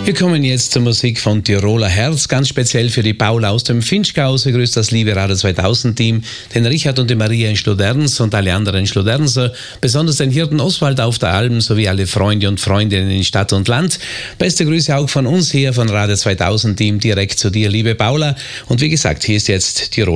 Wir kommen jetzt zur Musik von Tiroler Herz, ganz speziell für die Paula aus dem Finchgau. Sie grüßt das liebe Radio 2000 Team, den Richard und die Maria in Schloderns und alle anderen in Schloderns, besonders den Hirten Oswald auf der Alm sowie alle Freunde und Freundinnen in Stadt und Land. Beste Grüße auch von uns hier von Radio 2000 Team direkt zu dir, liebe Paula. Und wie gesagt, hier ist jetzt Tirol.